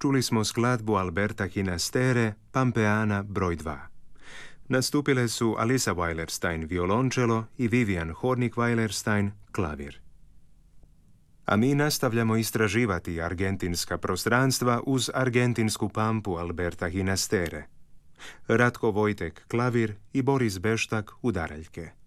čuli smo skladbu Alberta Ginastere, Pampeana broj 2. Nastupile su Alisa Weilerstein violončelo i Vivian Hornig-Weilerstein klavir. A mi nastavljamo istraživati argentinska prostranstva uz argentinsku pampu Alberta Ginastere. Ratko Vojtek klavir i Boris Beštak udaraljke.